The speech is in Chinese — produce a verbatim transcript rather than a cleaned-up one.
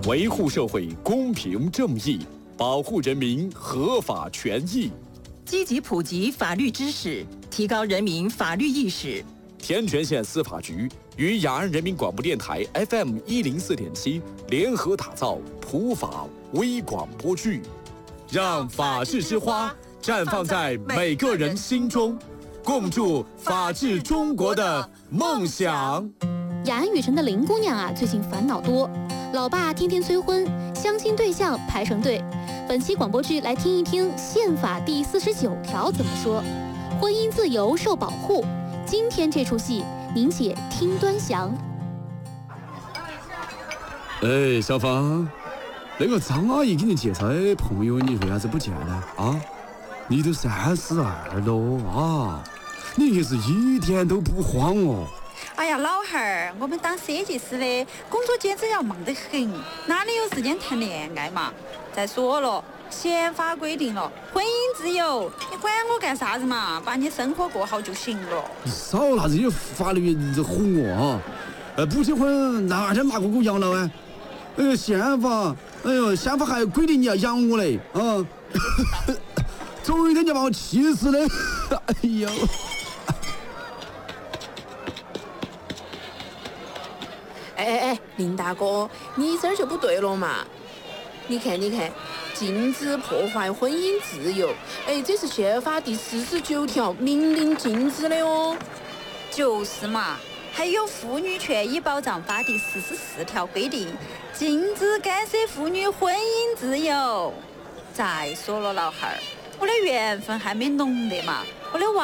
维护社会公平正义，保护人民合法权益， 积极普及法律知识，提高人民法律意识。 天全县司法局与雅安人民广播电台 F M 一零四点七联合打造普法微广播剧，让法治之花绽放在每个人心中，共筑法治中国的梦想。 雅安雨城的林姑娘啊，最近烦恼多，老爸天天催婚，相亲对象排成队。本期广播剧来听一听宪法第四十九条怎么说，婚姻自由受保护。今天这出戏，您且听端详。 哎，小芳，那个张阿姨给你介绍的朋友，你为啥子不见呢？啊，你都三十二了啊，你可是一点都不慌哦。 哎呀，老汉儿，我们当设计师的工作简直要忙得很，哪里有时间谈恋爱嘛？再说了，宪法规定了婚姻自由，你管我干啥子嘛？把你生活过好就行了。 你少拿这些法律这唬我啊！呃，不结婚哪天拿过给我养老啊？哎呦，宪法，哎呦，宪法还规定你要养我嘞啊！总有一天你要把我气死的！哎呦！ 哎哎哎，林大哥，你这儿就不对了嘛！你看，你看，禁止破坏婚姻自由，哎，这是宪法第四十九条明令禁止的哦。 就是嘛，还有《妇女权益保障法》第四十四条规定，禁止干涉妇女婚姻自由。再说了，老汉儿，我的缘分还没浓的嘛，我的娃